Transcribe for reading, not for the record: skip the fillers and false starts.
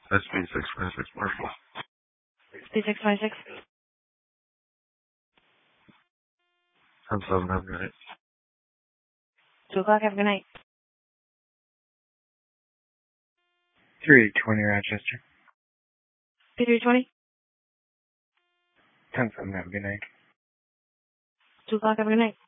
That's B656 Marshall. B656. 10-7, have a good night. 2 o'clock, have a good night. 320 Rochester. P320. 10-7, have a good night. 2 o'clock, have a good night.